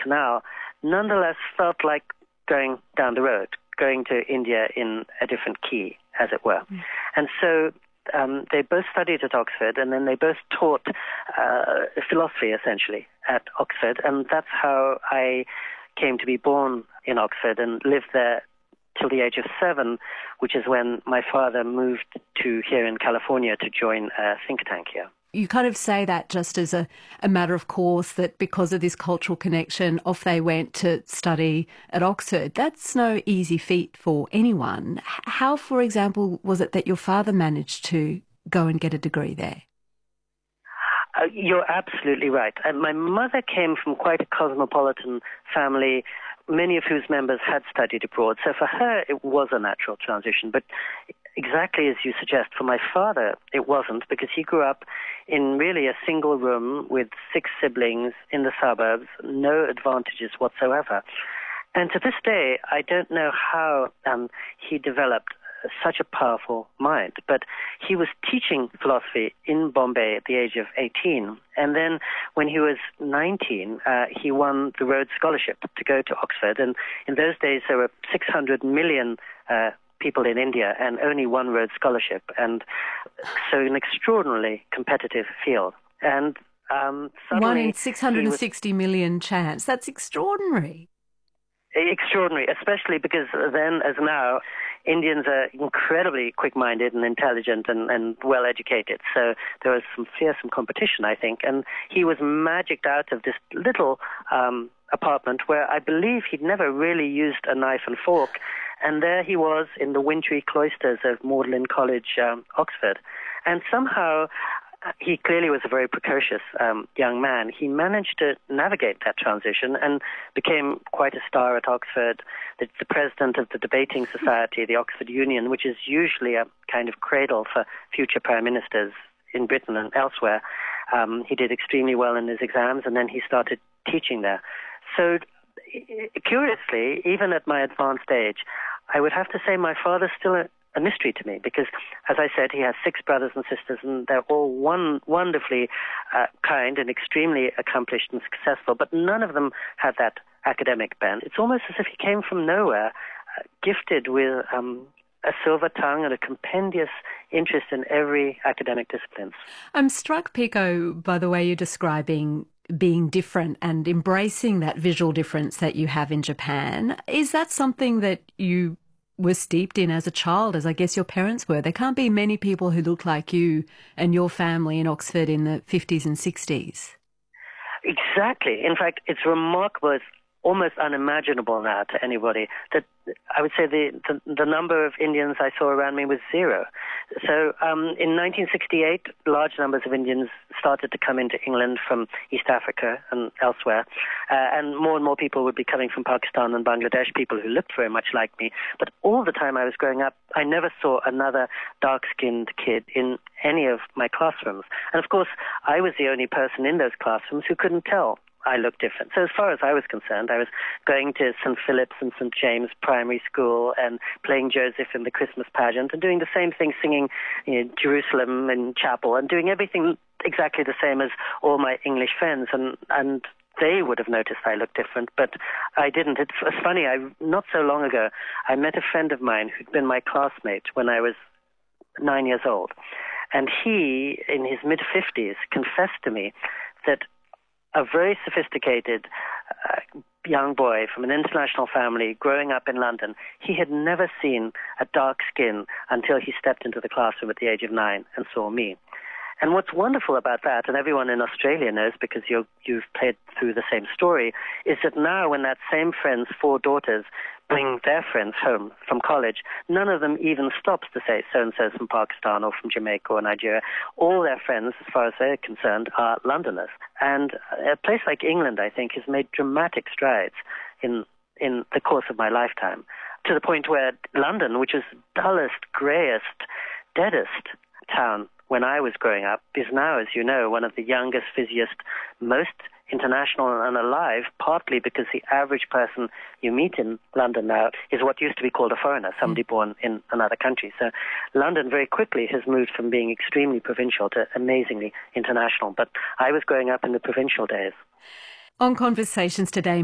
Canal, nonetheless felt like going down the road, going to India in a different key, as it were. And so they both studied at Oxford, and then they both taught philosophy, essentially, at Oxford. And that's how I came to be born in Oxford and lived there till the age of 7, which is when my father moved to here in California to join a think tank here. You kind of say that just as a matter of course, that because of this cultural connection, off they went to study at Oxford. That's no easy feat for anyone. How, for example, was it that your father managed to go and get a degree there? You're absolutely right. My mother came from quite a cosmopolitan family, many of whose members had studied abroad. So for her, it was a natural transition. But exactly as you suggest, for my father, it wasn't, because he grew up in really a single room with 6 siblings in the suburbs, no advantages whatsoever. And to this day, I don't know how he developed such a powerful mind. But he was teaching philosophy in Bombay at the age of 18. And then when he was 19, he won the Rhodes Scholarship to go to Oxford. And in those days, there were 600 million people in India and only one Rhodes Scholarship. And so an extraordinarily competitive field. And one in 660 million chance. That's extraordinary. Extraordinary, especially because then, as now, Indians are incredibly quick-minded and intelligent and well-educated. So there was some fearsome competition, I think. And he was magicked out of this little apartment where I believe he'd never really used a knife and fork. And there he was in the wintry cloisters of Magdalen College, Oxford. And somehow, he clearly was a very precocious young man. He managed to navigate that transition and became quite a star at Oxford. The president of the Debating Society, the Oxford Union, which is usually a kind of cradle for future prime ministers in Britain and elsewhere. He did extremely well in his exams, and then he started teaching there. So, curiously, even at my advanced age, I would have to say my father's still a mystery to me, because, as I said, he has 6 brothers and sisters, and they're all wonderfully kind and extremely accomplished and successful, but none of them had that academic bent. It's almost as if he came from nowhere, gifted with a silver tongue and a compendious interest in every academic discipline. I'm struck, Pico, by the way you're describing being different and embracing that visual difference that you have in Japan. Is that something that you were steeped in as a child, as I guess your parents were? There can't be many people who look like you and your family in Oxford in the 50s and 60s. Exactly. In fact, it's remarkable. It's almost unimaginable now to anybody that I would say the number of Indians I saw around me was 0. So in 1968, large numbers of Indians started to come into England from East Africa and elsewhere, and more people would be coming from Pakistan and Bangladesh, people who looked very much like me. But all the time I was growing up, I never saw another dark-skinned kid in any of my classrooms. And of course, I was the only person in those classrooms who couldn't tell I looked different. So as far as I was concerned, I was going to St. Philip's and St. James Primary School and playing Joseph in the Christmas pageant and doing the same thing, singing Jerusalem in chapel and doing everything exactly the same as all my English friends. And they would have noticed I looked different, but I didn't. It's funny, not so long ago, I met a friend of mine who'd been my classmate when I was 9 years old. And he, in his mid-50s, confessed to me that a very sophisticated young boy from an international family growing up in London, he had never seen a dark skin until he stepped into the classroom at the age of 9 and saw me. And what's wonderful about that, and everyone in Australia knows because you've played through the same story, is that now when that same friend's 4 daughters bring their friends home from college, none of them even stops to say so-and-so's from Pakistan or from Jamaica or Nigeria. All their friends, as far as they're concerned, are Londoners. And a place like England, I think, has made dramatic strides in the course of my lifetime, to the point where London, which is the dullest, greyest, deadest town when I was growing up, is now, as you know, one of the youngest, busiest, most international and alive, partly because the average person you meet in London now is what used to be called a foreigner, somebody born in another country. So London very quickly has moved from being extremely provincial to amazingly international. But I was growing up in the provincial days. On Conversations today,